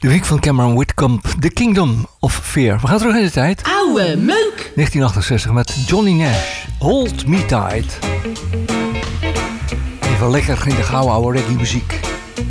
De week van Cameron Whitcomb, The Kingdom of Fear. We gaan terug in de tijd. Oude meuk! 1968 met Johnny Nash, Hold Me Tight. Even lekker in de gouden oude reggae muziek.